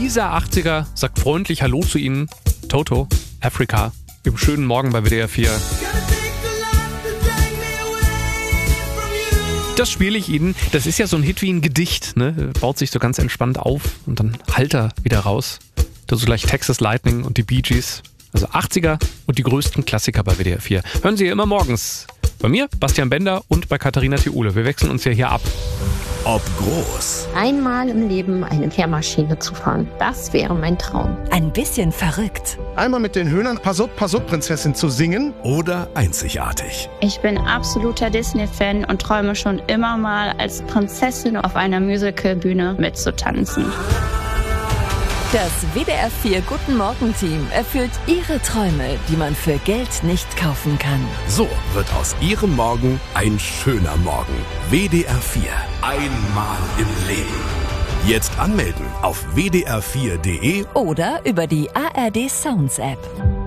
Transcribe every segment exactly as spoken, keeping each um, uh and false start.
Dieser achtziger sagt freundlich Hallo zu Ihnen. Toto, Africa, im schönen Morgen bei W D R vier. Das spiele ich Ihnen. Das ist ja so ein Hit wie ein Gedicht, ne? Baut sich so ganz entspannt auf und dann hallt er wieder raus. Das ist gleich Texas Lightning und die Bee Gees. Also achtziger und die größten Klassiker bei W D R vier. Hören Sie immer morgens. Bei mir, Bastian Bender, und bei Katharina Thiule. Wir wechseln uns ja hier ab. Ob groß Einmal im Leben eine Kehrmaschine zu fahren, das wäre mein Traum. Ein bisschen verrückt. Einmal mit den Höhnern Pass up, Pass up, Prinzessin zu singen. oder einzigartig. Ich bin absoluter Disney-Fan und träume schon immer mal, als Prinzessin auf einer Musicalbühne mitzutanzen. Das W D R vier Guten Morgen-Team erfüllt Ihre Träume, die man für Geld nicht kaufen kann. So wird aus Ihrem Morgen ein schöner Morgen. W D R vier. Einmal im Leben. Jetzt anmelden auf w d r vier punkt d e. Oder über die A R D Sounds App.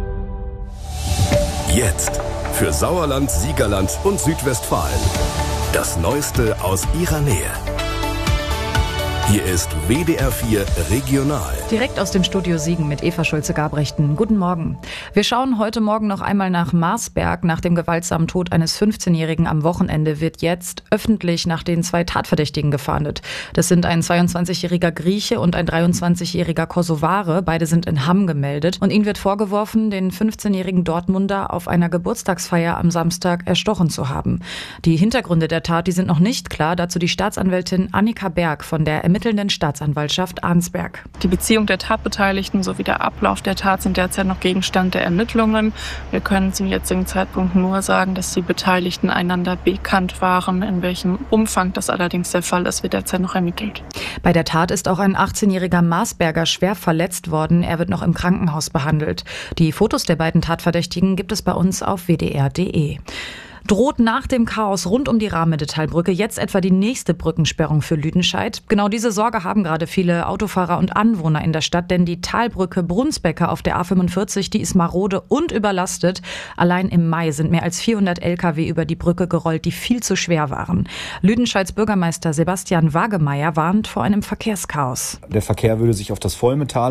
Jetzt für Sauerland, Siegerland und Südwestfalen. Das Neueste aus Ihrer Nähe. Hier ist W D R vier Regional. Direkt aus dem Studio Siegen mit Eva Schulze-Gabrechten. Guten Morgen. Wir schauen heute Morgen noch einmal nach Marsberg. Nach dem gewaltsamen Tod eines fünfzehnjährigen am Wochenende wird jetzt öffentlich nach den zwei Tatverdächtigen gefahndet. Das sind ein zweiundzwanzigjähriger Grieche und ein dreiundzwanzigjähriger Kosovare. Beide sind in Hamm gemeldet. Und ihnen wird vorgeworfen, den fünfzehnjährigen Dortmunder auf einer Geburtstagsfeier am Samstag erstochen zu haben. Die Hintergründe der Tat, die sind noch nicht klar. Dazu die Staatsanwältin Annika Berg von der ermittelnden Staatsanwaltschaft Arnsberg. Die Beziehung der Tatbeteiligten sowie der Ablauf der Tat sind derzeit noch Gegenstand der Ermittlungen. Wir können zum jetzigen Zeitpunkt nur sagen, dass die Beteiligten einander bekannt waren. In welchem Umfang das allerdings der Fall ist, wird derzeit noch ermittelt. Bei der Tat ist auch ein achtzehnjähriger Marsberger schwer verletzt worden. Er wird noch im Krankenhaus behandelt. Die Fotos der beiden Tatverdächtigen gibt es bei uns auf w d r punkt d e. Droht nach dem Chaos rund um die Rahmenmittelbrücke jetzt etwa die nächste Brückensperrung für Lüdenscheid? Genau diese Sorge haben gerade viele Autofahrer und Anwohner in der Stadt, denn die Talbrücke Brunsbecke auf der A fünfundvierzig, die ist marode und überlastet. Allein im Mai sind mehr als vierhundert L K W über die Brücke gerollt, die viel zu schwer waren. Lüdenscheids Bürgermeister Sebastian Wagemeyer warnt vor einem Verkehrschaos. Der Verkehr würde sich auf das Volmetal